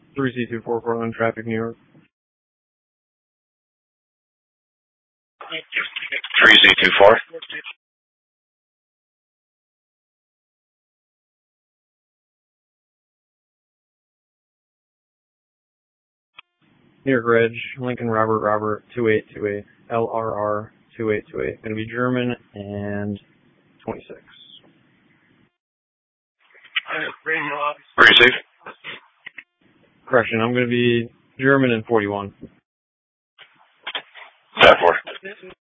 3C24 Portland, traffic, New York. 3Z24. New York Reg, Lincoln Robert 2828, LRR 2828. Going to be German and 26. Receive. Correction, I'm going to be German and 41. 10-4.